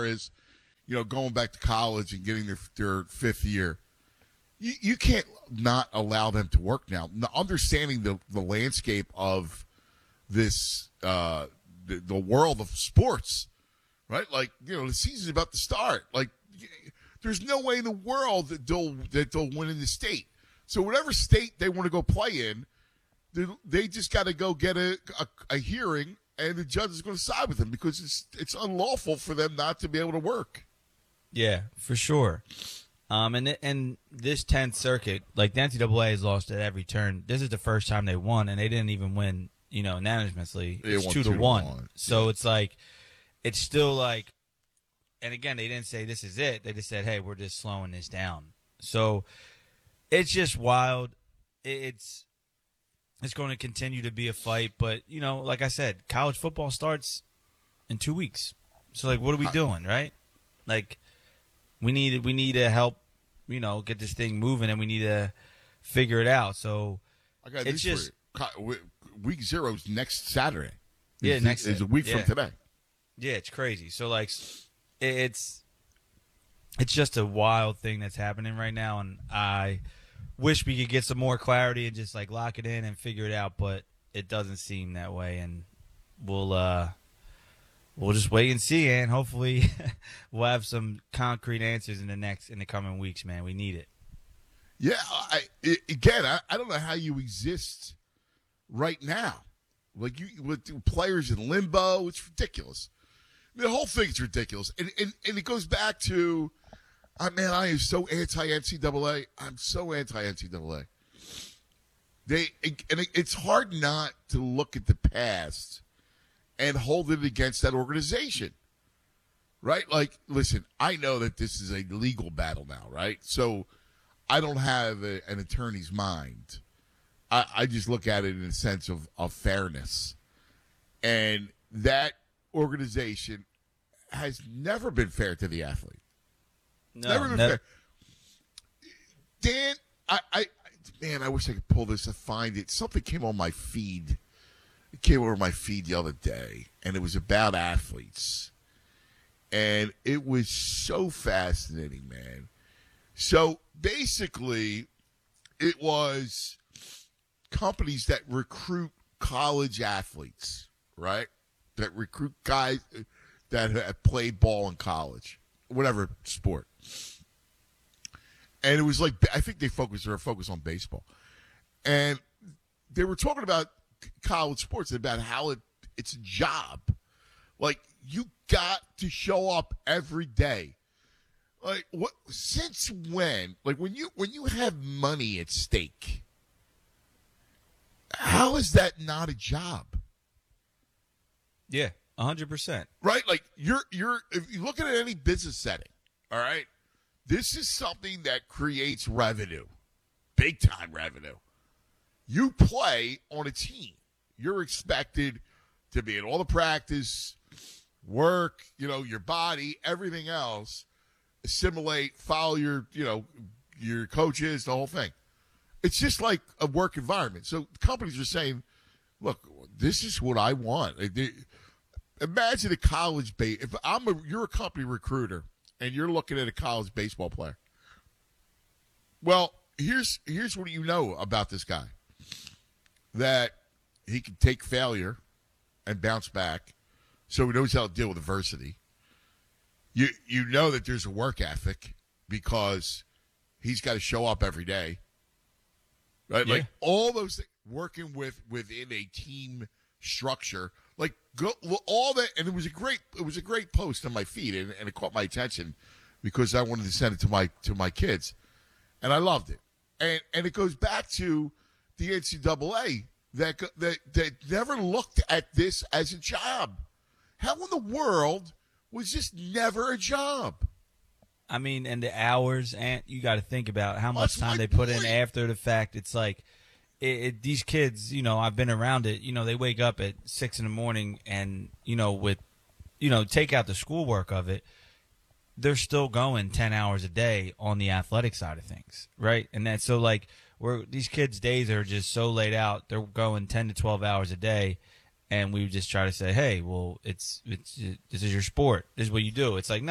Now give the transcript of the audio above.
is, going back to college and getting their fifth year. You can't not allow them to work now. Understanding the landscape of this, the world of sports, right? Like, the season's about to start. Like, there's no way in the world that they'll win in the state. So whatever state they want to go play in, they just got to go get a hearing, and the judge is going to side with them because it's unlawful for them not to be able to work. Yeah, for sure. And this 10th Circuit, like the NCAA has lost at every turn. This is the first time they won, and they didn't even win, unanimously. It's 2-1. So yeah. It's like, it's still like, and again, they didn't say this is it. They just said, hey, we're just slowing this down. So it's just wild. It's going to continue to be a fight. But, like I said, college football starts in 2 weeks. So, like, what are we doing, right? Like, we need to help, get this thing moving, and we need to figure it out. So I got it's just week 0 is next Saturday. It's a week from today. Yeah, it's crazy. So like, it's just a wild thing that's happening right now, and I wish we could get some more clarity and just like lock it in and figure it out, but it doesn't seem that way, and we'll just wait and see, and hopefully we'll have some concrete answers in the coming weeks, man. We need it. Yeah, I don't know how you exist right now. Like, you with players in limbo, it's ridiculous. The whole thing's ridiculous. And it goes back to, I am so anti-NCAA. I'm so anti-NCAA. It's hard not to look at the past and hold it against that organization, right? Like, listen, I know that this is a legal battle now, right? So I don't have an attorney's mind. I just look at it in a sense of fairness. And that organization has never been fair to the athlete. Never been fair. Dan, I wish I could pull this and find it. Something came on my feed. It came over my feed the other day, and it was about athletes. And it was so fascinating, man. So basically, it was companies that recruit college athletes, right? That recruit guys that have played ball in college, whatever sport. And it was like, I think they were focused on baseball. And they were talking about college sports, about how it's a job. Like, you got to show up every day. Like, what? Since when? Like, when you have money at stake, how is that not a job? Yeah, 100%. Right? Like, you're if you look at it in any business setting, all right, this is something that creates revenue, big time revenue. You play on a team. You're expected to be in all the practice, work, your body, everything else, assimilate, follow your coaches, the whole thing. It's just like a work environment. So companies are saying, look, this is what I want. Imagine a college if you're a company recruiter and you're looking at a college baseball player. Well, here's what you know about this guy. That he can take failure and bounce back, so he knows how to deal with adversity. You know that there's a work ethic because he's got to show up every day, right? Yeah. Like, all those things, working within a team structure, like, all that. And it was a great post on my feed, and it caught my attention because I wanted to send it to my kids, and I loved it. And it goes back to the NCAA that never looked at this as a job. How in the world was this never a job? I mean, and the hours, and you got to think about how much time they put in after the fact. It's like, these kids, I've been around it. They wake up at 6 a.m. and, take out the schoolwork of it. They're still going 10 hours a day on the athletic side of things, right? And that's so, like, these kids' days are just so laid out. They're going 10 to 12 hours a day, and we just try to say, hey, well, this is your sport. This is what you do. It's like, no.